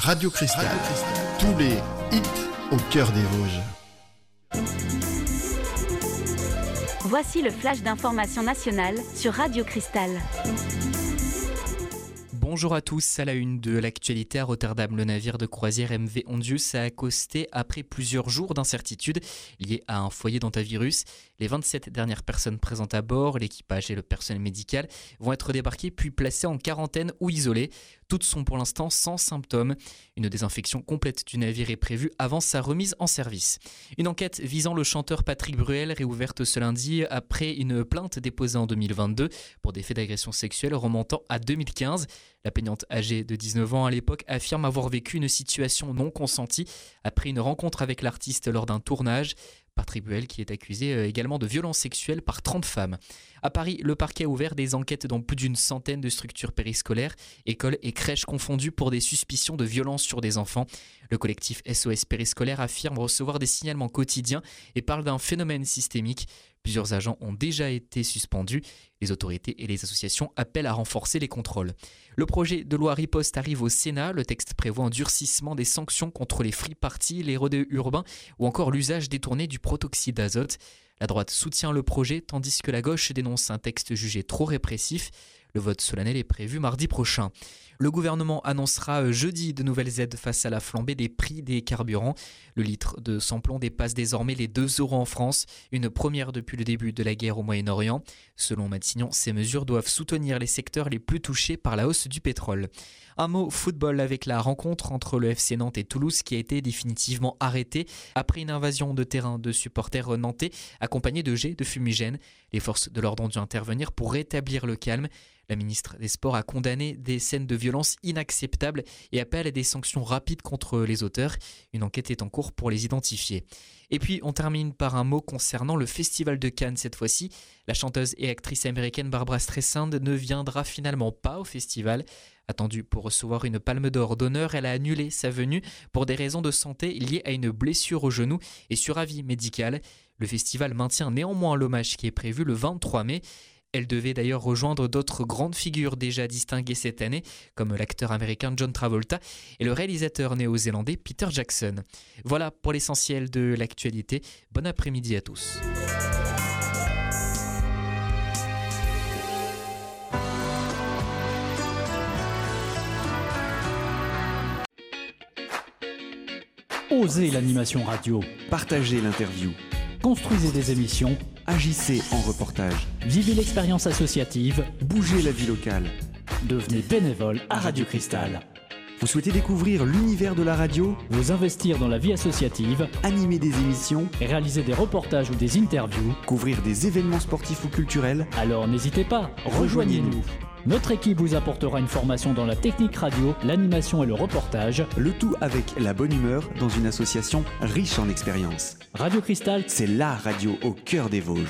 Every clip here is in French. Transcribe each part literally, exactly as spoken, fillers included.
Radio Cristal. Radio Cristal. Tous les hits au cœur des Vosges. Voici le flash d'information nationale sur Radio Cristal. Bonjour à tous, à la une de l'actualité à Rotterdam, le navire de croisière M V Ondius a accosté après plusieurs jours d'incertitude liées à un foyer d'hantavirus. Les vingt-sept dernières personnes présentes à bord, l'équipage et le personnel médical, vont être débarqués puis placés en quarantaine ou isolés. Toutes sont pour l'instant sans symptômes. Une désinfection complète du navire est prévue avant sa remise en service. Une enquête visant le chanteur Patrick Bruel réouverte ce lundi après une plainte déposée en deux mille vingt-deux pour des faits d'agression sexuelle remontant à deux mille quinze. La plaignante âgée de dix-neuf ans à l'époque affirme avoir vécu une situation non consentie après une rencontre avec l'artiste lors d'un tournage. Patrick Bruel qui est accusé également de violences sexuelles par trente femmes. À Paris, le parquet a ouvert des enquêtes dans plus d'une centaine de structures périscolaires, écoles et crèches confondues pour des suspicions de violences sur des enfants. Le collectif S O S Périscolaire affirme recevoir des signalements quotidiens et parle d'un phénomène systémique. Plusieurs agents ont déjà été suspendus. Les autorités et les associations appellent à renforcer les contrôles. Le projet de loi Riposte arrive au Sénat. Le texte prévoit un durcissement des sanctions contre les free parties, les rodéos urbains ou encore l'usage détourné du protoxyde d'azote. La droite soutient le projet tandis que la gauche dénonce un texte jugé trop répressif. Le vote solennel est prévu mardi prochain. Le gouvernement annoncera jeudi de nouvelles aides face à la flambée des prix des carburants. Le litre de samplon dépasse désormais les deux euros en France, une première depuis le début de la guerre au Moyen-Orient. Selon Matignon, ces mesures doivent soutenir les secteurs les plus touchés par la hausse du pétrole. Un mot football avec la rencontre entre le F C Nantes et Toulouse qui a été définitivement arrêtée après une invasion de terrain de supporters nantais accompagnés de jets de fumigène. Les forces de l'ordre ont dû intervenir pour rétablir le calme. La ministre des Sports a condamné des scènes de violence inacceptables et appelle à des sanctions rapides contre les auteurs. Une enquête est en cours pour les identifier. Et puis on termine par un mot concernant le Festival de Cannes cette fois-ci. La chanteuse et actrice américaine Barbra Streisand ne viendra finalement pas au festival. Attendue pour recevoir une palme d'or d'honneur, elle a annulé sa venue pour des raisons de santé liées à une blessure au genou et sur avis médical. Le festival maintient néanmoins l'hommage qui est prévu le vingt-trois mai. Elle devait d'ailleurs rejoindre d'autres grandes figures déjà distinguées cette année, comme l'acteur américain John Travolta et le réalisateur néo-zélandais Peter Jackson. Voilà pour l'essentiel de l'actualité. Bon après-midi à tous. Osez l'animation radio. Partagez l'interview. Construisez des émissions. Agissez en reportage. Vivez l'expérience associative. Bougez la vie locale. Devenez bénévole à Radio Cristal. Vous souhaitez découvrir l'univers de la radio ? Vous investir dans la vie associative. Animer des émissions. Réaliser des reportages ou des interviews. Couvrir des événements sportifs ou culturels. Alors n'hésitez pas, rejoignez-nous. Rejoignez-nous. Notre équipe vous apportera une formation dans la technique radio, l'animation et le reportage. Le tout avec la bonne humeur dans une association riche en expérience. Radio Cristal, c'est la radio au cœur des Vosges.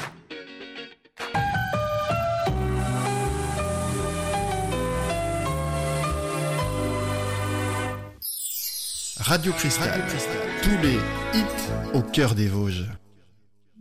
Radio Cristal, tous les hits au cœur des Vosges.